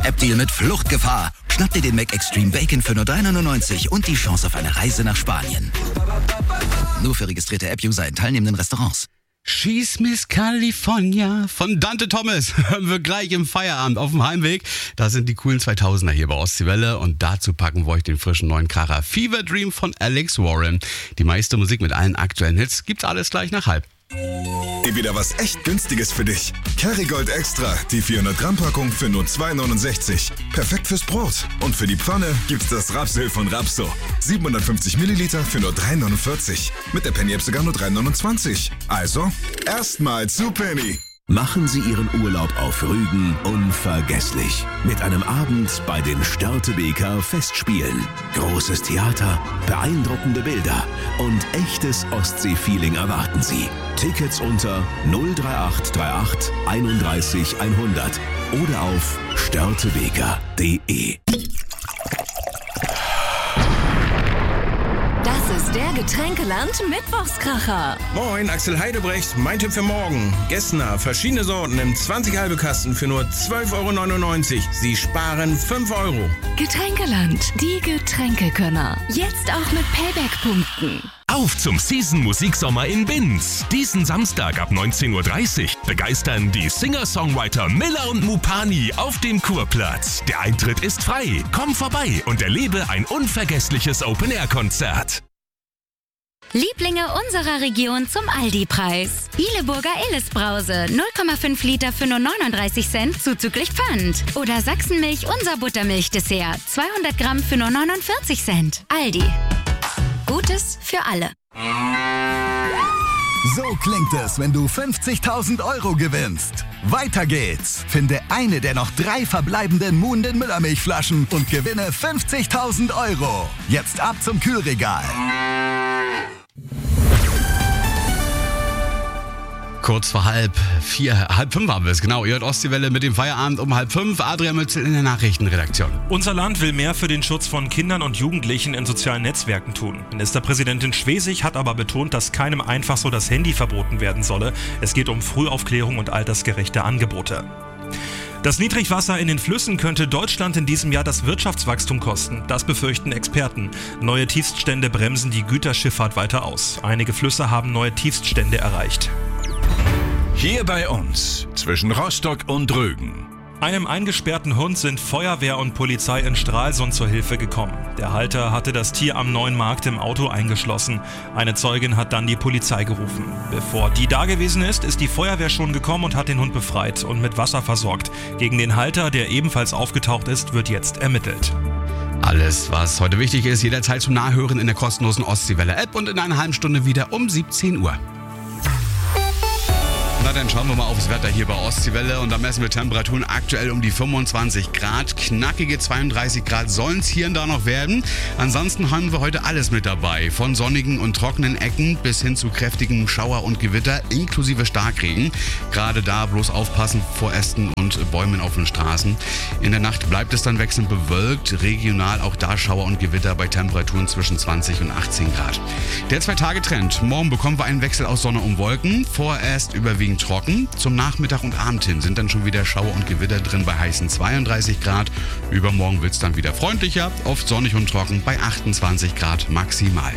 App-Deal mit Fluchtgefahr. Schnapp dir den Mac Extreme Bacon für nur 3,99 € und die Chance auf eine Reise nach Spanien. Nur für registrierte App-User in teilnehmenden Restaurants. She's Miss California von Dante Thomas hören wir gleich im Feierabend auf dem Heimweg. Da sind die coolen 2000er hier bei Ostseewelle und dazu packen wir euch den frischen neuen Kracher Fever Dream von Alex Warren. Die meiste Musik mit allen aktuellen Hits gibt's alles gleich nach halb. Wieder was echt Günstiges für dich. Kerrygold Extra, die 400-Gramm-Packung für nur 2,69 €. Perfekt fürs Brot. Und für die Pfanne gibt's das Rapsöl von Rapso. 750 Milliliter für nur 3,49 €. Mit der Penny-App sogar nur 3,29 €. Also, erstmal zu Penny. Machen Sie Ihren Urlaub auf Rügen unvergesslich. Mit einem Abend bei den Störtebeker Festspielen. Großes Theater, beeindruckende Bilder und echtes Ostsee-Feeling erwarten Sie. Tickets unter 03838 31 100 oder auf störtebeker.de. Das ist der Getränkeland Mittwochskracher. Moin, Axel Heidebrecht. Mein Tipp für morgen. Gessner, verschiedene Sorten im 20 halbe Kasten für nur 12,99 €. Sie sparen 5 €. Getränkeland, die Getränkekönner. Jetzt auch mit Payback-Punkten. Auf zum Season-Musiksommer in Binz. Diesen Samstag ab 19:30 Uhr begeistern die Singer-Songwriter Miller und Mupani auf dem Kurplatz. Der Eintritt ist frei. Komm vorbei und erlebe ein unvergessliches Open-Air-Konzert. Lieblinge unserer Region zum Aldi-Preis. Bieleburger Illes-Brause, 0,5 Liter für nur 39 Cent zuzüglich Pfand. Oder Sachsenmilch, unser Buttermilch-Dessert, 200 Gramm für nur 49 Cent. Aldi. Gutes für alle. So klingt es, wenn du 50.000 € gewinnst. Weiter geht's. Finde eine der noch 3 verbleibenden Muhnden Müllermilchflaschen und gewinne 50.000 €. Jetzt ab zum Kühlregal. Kurz vor halb 5 haben wir es, genau. Ihr hört Ostseewelle mit dem Feierabend um 4:30. Adrian Mützel in der Nachrichtenredaktion. Unser Land will mehr für den Schutz von Kindern und Jugendlichen in sozialen Netzwerken tun. Ministerpräsidentin Schwesig hat aber betont, dass keinem einfach so das Handy verboten werden solle. Es geht um Frühaufklärung und altersgerechte Angebote. Das Niedrigwasser in den Flüssen könnte Deutschland in diesem Jahr das Wirtschaftswachstum kosten. Das befürchten Experten. Neue Tiefststände bremsen die Güterschifffahrt weiter aus. Einige Flüsse haben neue Tiefststände erreicht. Hier bei uns, zwischen Rostock und Rügen. Einem eingesperrten Hund sind Feuerwehr und Polizei in Stralsund zur Hilfe gekommen. Der Halter hatte das Tier am Neuen Markt im Auto eingeschlossen. Eine Zeugin hat dann die Polizei gerufen. Bevor die da gewesen ist, ist die Feuerwehr schon gekommen und hat den Hund befreit und mit Wasser versorgt. Gegen den Halter, der ebenfalls aufgetaucht ist, wird jetzt ermittelt. Alles, was heute wichtig ist, jederzeit zum Nachhören in der kostenlosen Ostseewelle-App und in einer halben Stunde wieder um 17 Uhr. Na, dann schauen wir mal aufs Wetter hier bei Ostseewelle und da messen wir Temperaturen aktuell um die 25 Grad. Knackige 32 Grad sollen es hier und da noch werden. Ansonsten haben wir heute alles mit dabei. Von sonnigen und trockenen Ecken bis hin zu kräftigem Schauer und Gewitter inklusive Starkregen. Gerade da bloß aufpassen vor Ästen und Bäumen auf den Straßen. In der Nacht bleibt es dann wechselnd bewölkt. Regional auch da Schauer und Gewitter bei Temperaturen zwischen 20 und 18 Grad. Der 2-Tage-Trend. Morgen bekommen wir einen Wechsel aus Sonne und Wolken. Vorerst überwiegend trocken. Zum Nachmittag und Abend hin sind dann schon wieder Schauer und Gewitter drin bei heißen 32 Grad. Übermorgen wird es dann wieder freundlicher, oft sonnig und trocken bei 28 Grad maximal.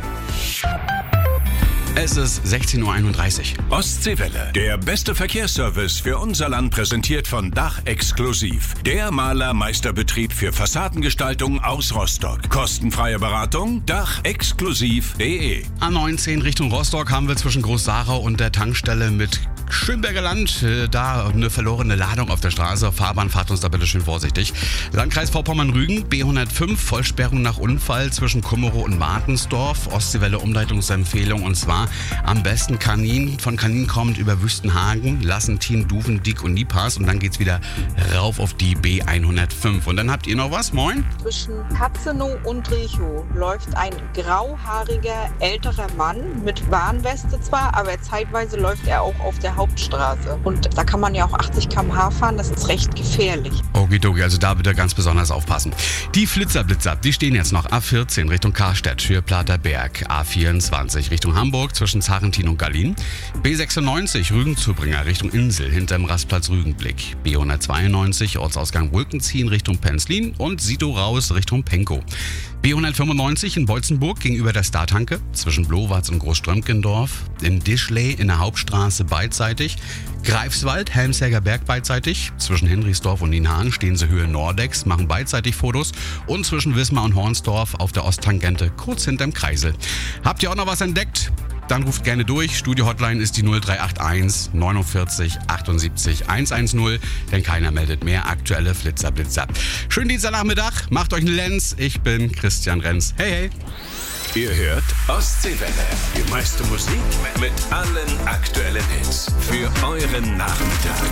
Es ist 16:31 Uhr. Ostseewelle, der beste Verkehrsservice für unser Land, präsentiert von Dach Exklusiv. Der Malermeisterbetrieb für Fassadengestaltung aus Rostock. Kostenfreie Beratung, dachexklusiv.de. A19 Richtung Rostock haben wir zwischen Groß-Sarau und der Tankstelle mit Schönberger Land. Da eine verlorene Ladung auf der Straße. Fahrbahn, fahrt uns da bitte schön vorsichtig. Landkreis Vorpommern-Rügen, B105, Vollsperrung nach Unfall zwischen Kummerow und Martensdorf. Ostseewelle Umleitungsempfehlung und zwar am besten von Kanin kommend über Wüstenhagen, Lassentien, Duven, Diek und Niepass und dann geht's wieder rauf auf die B105. Und dann habt ihr noch was? Moin? Zwischen Patzenow und Richow läuft ein grauhaariger älterer Mann mit Warnweste zwar, aber zeitweise läuft er auch auf der Hauptstraße. Und da kann man ja auch 80 km/h fahren, das ist recht gefährlich. Okidoki, also da bitte ganz besonders aufpassen. Die Flitzer, die stehen jetzt noch A14 Richtung Karstedt für Platerberg, A24 Richtung Hamburg zwischen Zarentin und Gallien, B96 Rügen-Zubringer Richtung Insel hinterm Rastplatz Rügenblick, B192 Ortsausgang Wolkenziehen Richtung Penzlin und Sido raus Richtung Penkow. B195 in Beutzenburg gegenüber der Startanke zwischen Blowatz und Großströmkendorf, in Dischley in der Hauptstraße beidseitig, Greifswald, Helmsherger Berg beidseitig, zwischen Henrichsdorf und Nienhahn stehen sie Höhe Nordex, machen beidseitig Fotos und zwischen Wismar und Hornsdorf auf der Osttangente kurz hinterm Kreisel. Habt ihr auch noch was entdeckt? Dann ruft gerne durch. Studio-Hotline ist die 0381 49 78 110, denn keiner meldet mehr aktuelle Flitzer. Schönen Dienstagnachmittag, macht euch einen Lenz. Ich bin Christian Renz. Hey, hey. Ihr hört Ostseewelle. Die meiste Musik mit allen aktuellen Hits für euren Nachmittag.